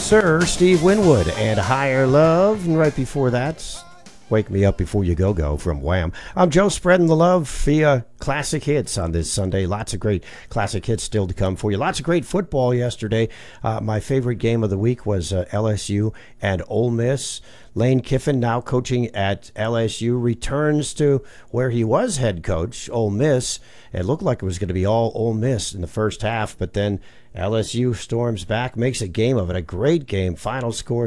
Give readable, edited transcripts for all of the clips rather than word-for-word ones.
sir, Steve Winwood and Higher Love. And right before that, Wake Me Up Before You Go from Wham. I'm Joe, spreading the love via classic hits on this Sunday. Lots of great classic hits still to come for you. Lots of great football yesterday. My favorite game of the week was LSU and Ole Miss. Lane Kiffin, now coaching at LSU, returns to where he was head coach, Ole Miss. It looked like it was going to be all Ole Miss in the first half, but then LSU storms back, makes a game of it, a great game. Final score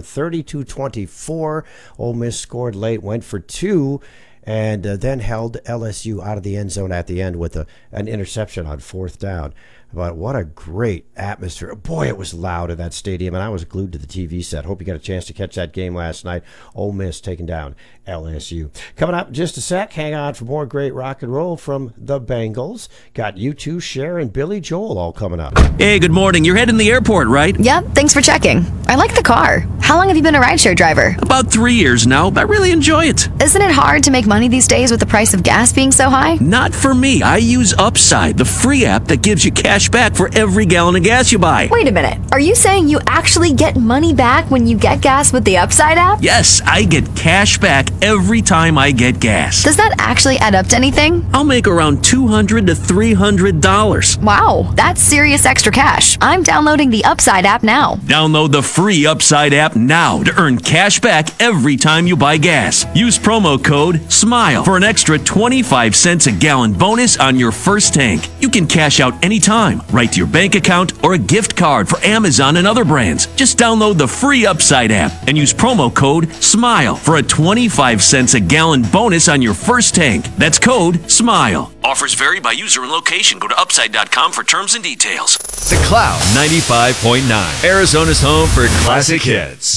32-24. Ole Miss scored late, went for two, and then held LSU out of the end zone at the end with an interception on fourth down. But what a great atmosphere. Boy, it was loud in that stadium, and I was glued to the TV set. Hope you got a chance to catch that game last night. Ole Miss taking down LSU. Coming up in just a sec, hang on for more great rock and roll from the Bengals. Got U2, Cher, and Billy Joel all coming up. Hey, good morning. You're heading to the airport, right? Yep, thanks for checking. I like the car. How long have you been a rideshare driver? About 3 years now, but I really enjoy it. Isn't it hard to make money these days with the price of gas being so high? Not for me. I use Upside, the free app that gives you cash back for every gallon of gas you buy. Wait a minute. Are you saying you actually get money back when you get gas with the Upside app? Yes, I get cash back every time I get gas. Does that actually add up to anything? I'll make around $200 to $300. Wow, that's serious extra cash. I'm downloading the Upside app now. Download the free Upside app now to earn cash back every time you buy gas. Use promo code SMILE for an extra 25 cents a gallon bonus on your first tank. You can cash out anytime, right to your bank account or a gift card for Amazon and other brands. Just download the free Upside app and use promo code SMILE for a 25 cents a gallon bonus on your first tank. That's code SMILE. Offers vary by user and location. Go to upside.com for terms and details. The Cloud 95.9, Arizona's home for classic hits.